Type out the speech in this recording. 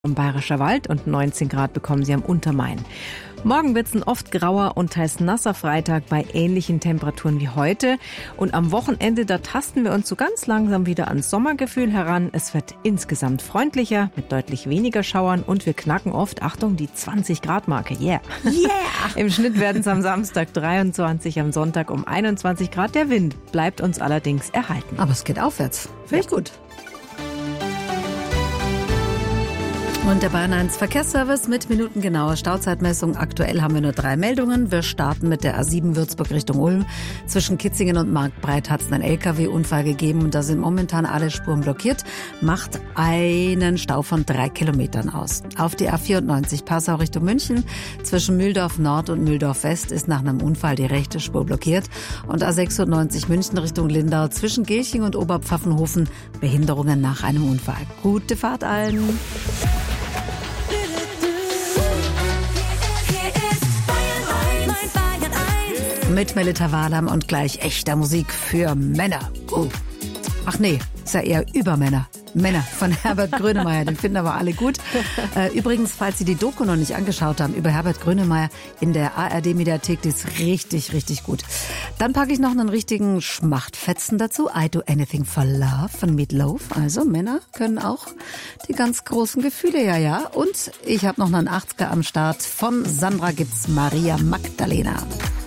Im Bayerischer Wald und 19 Grad bekommen Sie am Untermain. Morgen wird es ein oft grauer und teils nasser Freitag bei ähnlichen Temperaturen wie heute. Und am Wochenende, da tasten wir uns so ganz langsam wieder ans Sommergefühl heran. Es wird insgesamt freundlicher mit deutlich weniger Schauern und wir knacken oft, Achtung, die 20-Grad-Marke. Yeah! Im Schnitt werden es am Samstag 23, am Sonntag um 21 Grad. Der Wind bleibt uns allerdings erhalten. Aber es geht aufwärts. Finde ich gut. Und der Bayern 1 Verkehrsservice mit minutengenauer Stauzeitmessung. Aktuell haben wir nur 3 Meldungen. Wir starten mit der A7 Würzburg Richtung Ulm. Zwischen Kitzingen und Marktbreit hat es einen LKW-Unfall gegeben und da sind momentan alle Spuren blockiert. Macht einen Stau von 3 Kilometern aus. Auf die A94 Passau Richtung München. Zwischen Mühldorf Nord und Mühldorf West ist nach einem Unfall die rechte Spur blockiert. Und A96 München Richtung Lindau. Zwischen Gelching und Oberpfaffenhofen Behinderungen nach einem Unfall. Gute Fahrt allen! Mit Melita Wahlam und gleich echter Musik für Männer. Ach nee, ist ja eher über Männer. Männer von Herbert Grönemeyer, den finden aber alle gut. Übrigens, falls Sie die Doku noch nicht angeschaut haben über Herbert Grönemeyer in der ARD-Mediathek, die ist richtig, richtig gut. Dann packe ich noch einen richtigen Schmachtfetzen dazu. I Do Anything for Love von Meat Loaf. Also Männer können auch die ganz großen Gefühle, ja. Und ich habe noch einen 80er am Start. Von Sandra gibt's Maria Magdalena.